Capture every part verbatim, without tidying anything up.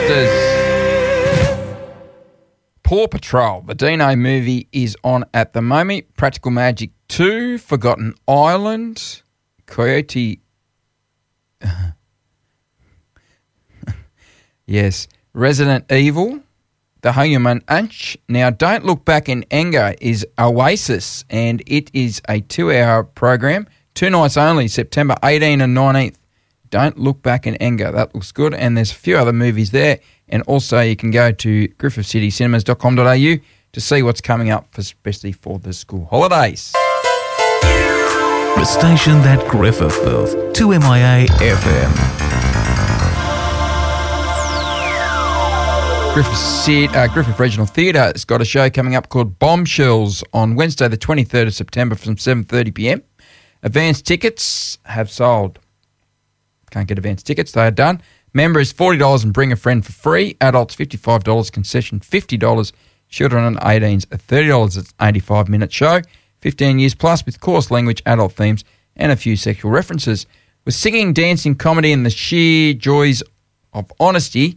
Ghostbusters. Paw Patrol, the Dino movie, is on at the moment. Practical Magic two, Forgotten Island, Coyote... yes, Resident Evil, The Human Inch. Now, Don't Look Back in Anger is Oasis, and it is a two-hour program, two nights only, September eighteenth and nineteenth. Don't Look Back in Anger. That looks good, and there's a few other movies there. And also you can go to griffith city cinemas dot com dot a u to see what's coming up, for, especially for the school holidays. The station that Griffith built, two M I A F M. Griffith, City, uh, Griffith Regional Theatre has got a show coming up called Bombshells on Wednesday the twenty-third of September from seven thirty p m. Advance tickets have sold. Can't get advance tickets, they are done. Member is forty dollars and bring a friend for free. Adults fifty-five dollars, concession fifty dollars. Children under eighteens at thirty dollars. It's an eighty-five minute show. fifteen years plus with coarse language, adult themes and a few sexual references. With singing, dancing, comedy and the sheer joys of honesty,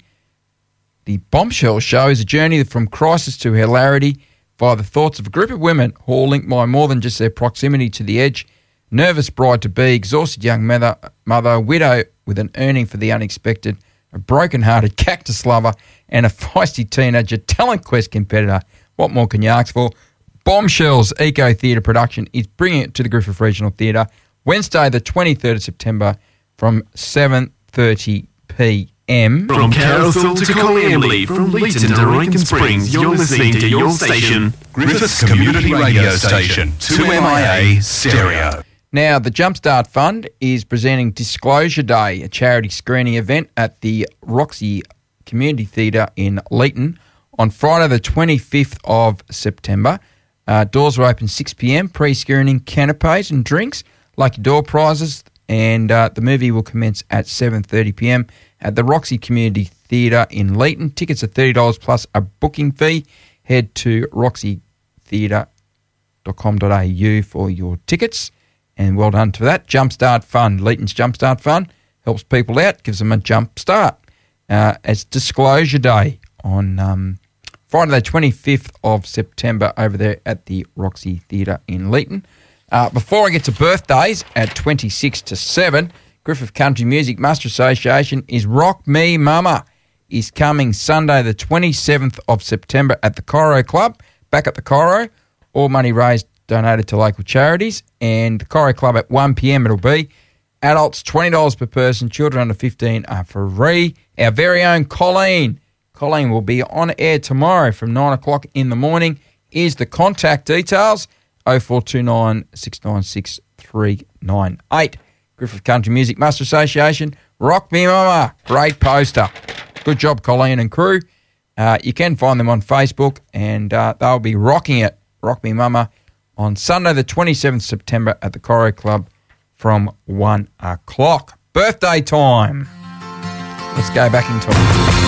the Bombshell Show is a journey from crisis to hilarity via the thoughts of a group of women who are linked by more than just their proximity to the edge. Nervous bride-to-be, exhausted young mother, mother, widow with an earning for the unexpected, a broken-hearted cactus lover, and a feisty teenager talent quest competitor. What more can you ask for? Bombshells Eco Theatre production is bringing it to the Griffith Regional Theatre Wednesday the twenty-third of September from seven thirty p m. From Carousel to Coleambally, from Leeton to Rankin Springs, you're listening to your station, Griffith's Community Radio Station, two M I A Stereo. Now, the Jumpstart Fund is presenting Disclosure Day, a charity screening event at the Roxy Community Theatre in Leeton on Friday the twenty-fifth of September. Uh, doors will open six p m, pre-screening canapes and drinks, lucky door prizes, and uh, the movie will commence at seven thirty p m at the Roxy Community Theatre in Leeton. Tickets are thirty dollars plus a booking fee. Head to roxy theatre dot com dot a u for your tickets. And well done to that. Jumpstart Fund, Leeton's Jumpstart Fund, helps people out, gives them a jump start. Uh, it's Disclosure Day on um, Friday the twenty-fifth of September over there at the Roxy Theatre in Leeton. Uh, before I get to birthdays at twenty-six to seven, Griffith Country Music Master Association is Rock Me Mama is coming Sunday the twenty-seventh of September at the Cairo Club, back at the Cairo. All money raised donated to local charities, and the Cairo Club at one p m it'll be. Adults twenty dollars per person, children under fifteen are free. Our very own Colleen. Colleen will be on air tomorrow from nine o'clock in the morning. Here's the contact details, oh four two nine, six nine six, three nine eight. Griffith Country Music Master Association, Rock Me Mama, great poster. Good job, Colleen and crew. Uh, you can find them on Facebook, and uh, they'll be rocking it, Rock Me Mama, on Sunday the twenty-seventh of September at the Cairo Club from one o'clock. Birthday time. Let's go back in time.